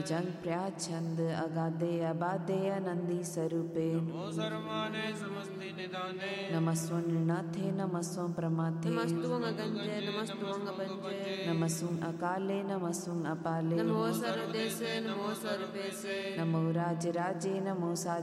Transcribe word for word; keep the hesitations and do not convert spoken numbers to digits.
जंग प्रयाच्छंद अगाधे अबाधे अनंदी स्वरूपे नमो सर्वमाने समस्ति निदाने नमस्व नृनाथे नमस्व प्रमाथे नमस्तुवंग गंजे नमस्तुवंग पंजे नमस्व अकाले नमस्व अपाले नमो सर्वदेशे नमो सर्वेशे नमो राज राजे नमो सा